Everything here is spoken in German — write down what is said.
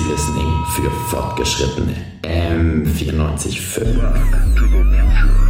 Listening für Fortgeschrittene. M94.5. Back to the future.